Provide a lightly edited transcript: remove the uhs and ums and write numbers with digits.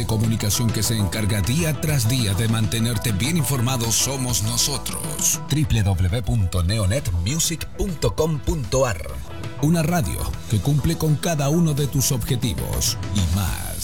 de comunicación que se encarga día tras día de mantenerte bien informado somos nosotros. www.neonetmusic.com.ar. Una radio que cumple con cada uno de tus objetivos y más.